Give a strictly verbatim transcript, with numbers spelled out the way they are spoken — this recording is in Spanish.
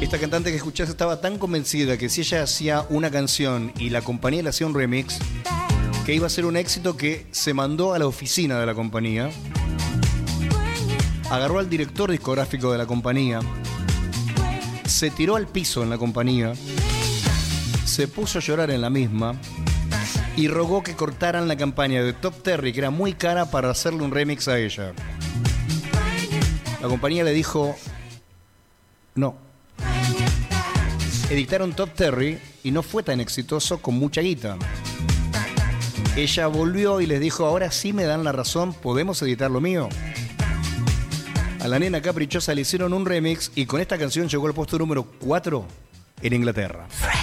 Esta cantante que escuchás estaba tan convencida que si ella hacía una canción y la compañía le hacía un remix, que iba a ser un éxito, que se mandó a la oficina de la compañía, agarró al director discográfico de la compañía, se tiró al piso en la compañía, se puso a llorar en la misma y rogó que cortaran la campaña de Top Terry, que era muy cara, para hacerle un remix a ella. La compañía le dijo no. Editaron Top Terry y no fue tan exitoso, con mucha guita. Ella volvió y les dijo, ahora sí me dan la razón, ¿podemos editar lo mío? A la nena caprichosa le hicieron un remix y con esta canción llegó al puesto número cuatro en Inglaterra.